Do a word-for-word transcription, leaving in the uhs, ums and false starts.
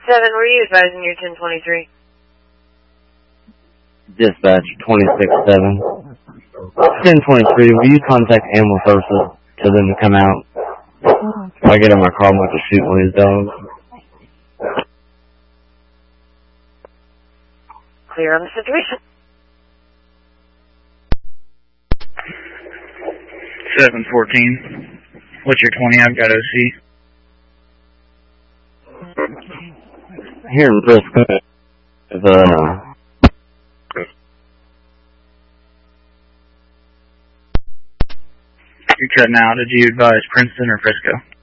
seven, were you advising your ten twenty-three? Dispatch twenty-six seven. ten twenty-three, will you contact Animal Services to them to come out? If I get in my car, I'm going to shoot one of these dogs. Clear on the situation. seven fourteen. What's your twenty? I've got O C. Here in Briscoe, uh... You're cutting out. Did you advise Princeton or Frisco?